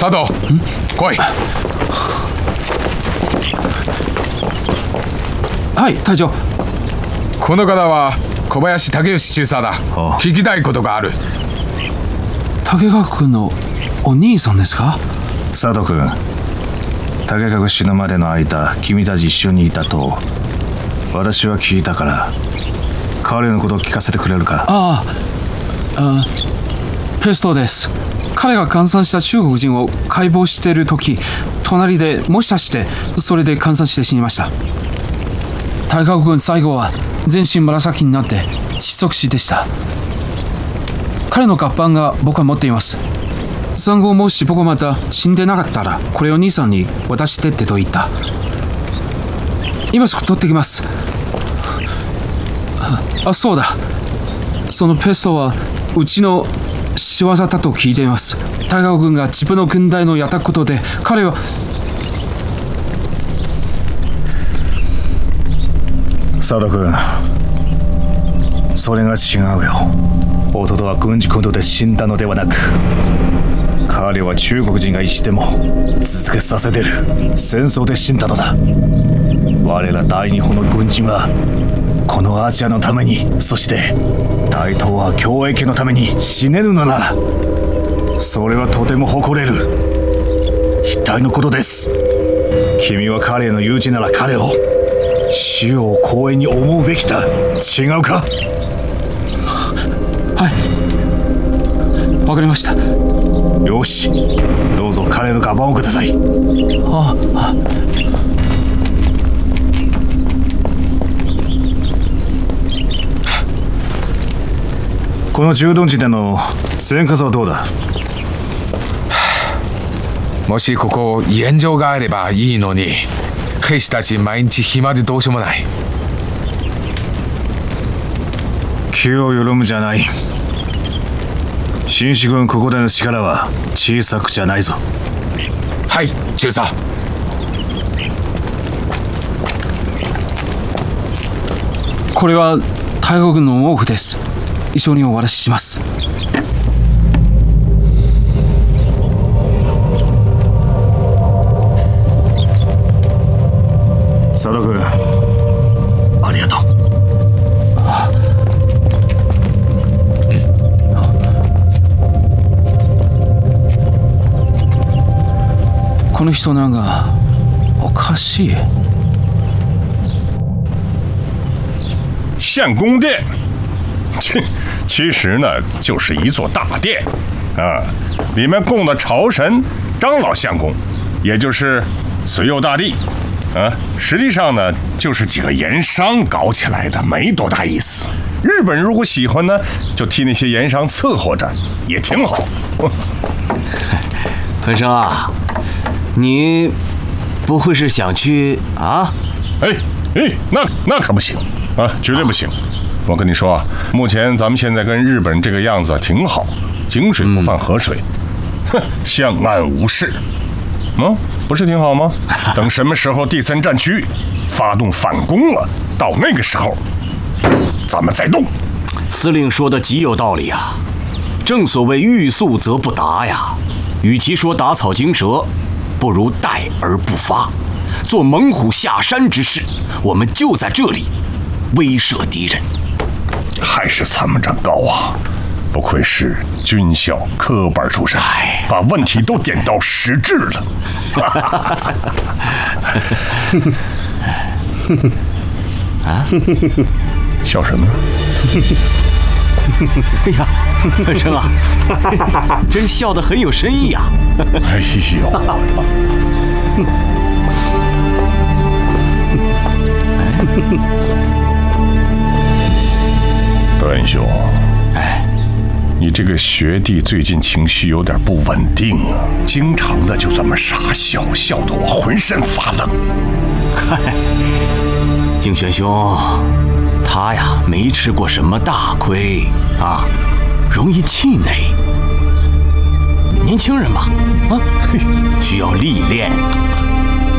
佐藤、来い。 はい、隊長。 この方は小林武義中佐だ。聞きたいことがある。 竹川君のお兄さんですか？ 佐藤君、竹川死ぬまでの間君たち一緒にいたと私は聞いたから、彼のことを聞かせてくれるか？ ペストです。彼が感染した中国人を解剖している時、隣で模写して、それで感染して死にました。竹川君最後は全身紫になって窒息死でした。彼の合板が僕は持っています。産後もし僕がまた死んでなかったら、これを兄さんに渡してってと言った。今すぐ取ってきます。そうだ、そのペストはうちの仕業だと聞いています。竹川君が自分の軍隊のやったことで、彼は。 佐藤君、それが違うよ。弟は軍事行動で死んだのではなく、彼は中国人が意地でも続けさせてる戦争で死んだのだ。我ら大日本の軍人はこのアジアのために、そして大東亜共栄圏のために死ねるのなら、それはとても誇れる一体のことです。君は彼の友人なら彼を死を光栄に思うべきだ。違うか？ はい、わかりました。 よし、どうぞ彼のカバンをください。この駐屯地での生活はどうだ？ もしここ現状があればいいのに、兵士たち毎日暇でどうしようもない。 気を緩むじゃない。新四軍ここでの力は小さくじゃないぞ。 はい、中佐。 これは大国軍の毛布です。一緒にお渡しします。 佐藤君、ありがとう。 この人なんかおかしい。 献宫殿，其实呢就是一座大殿啊，里面供的朝神张老相公，也就是隋佑大帝啊，实际上呢就是几个盐商搞起来的，没多大意思。日本人如果喜欢呢，就替那些盐商伺候着，也挺好。 文生啊，你不会是想去啊？ 那可不行啊，绝对不行！我跟你说啊，目前咱们现在跟日本人这个样子挺好，井水不犯河水，相安无事。不是挺好吗？等什么时候第三战区发动反攻了，到那个时候，咱们再动。 司令说的极有道理啊，正所谓欲速则不达呀。与其说打草惊蛇，不如待而不发，做猛虎下山之势。我们就在这里威慑敌人。 还是参谋长高啊！不愧是军校科班出身，把问题都点到实质了。 啊？ 笑什么？ 哎呀，文生啊，真笑得很有深意啊！ 哎呦！段兄，你这个学弟最近情绪有点不稳定啊，经常的就这么傻笑，笑得我浑身发冷。 嗨，敬玄兄，他呀没吃过什么大亏啊，容易气馁。年轻人嘛，需要历练。